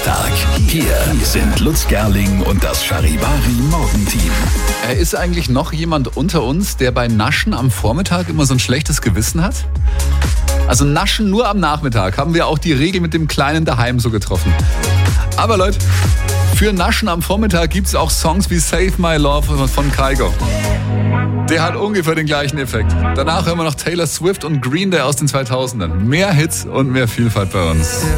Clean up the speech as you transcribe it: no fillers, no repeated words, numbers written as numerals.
Donnerstag. Hier sind Lutz Gerling und das Charivari Morgenteam. Ist eigentlich noch jemand unter uns, der bei Naschen am Vormittag immer so ein schlechtes Gewissen hat? Also Naschen nur am Nachmittag, haben wir auch die Regel mit dem Kleinen daheim so getroffen. Aber Leute, für Naschen am Vormittag gibt es auch Songs wie Save My Love von Kygo. Der hat ungefähr den gleichen Effekt. Danach hören wir noch Taylor Swift und Green Day aus den 2000ern. Mehr Hits und mehr Vielfalt bei uns.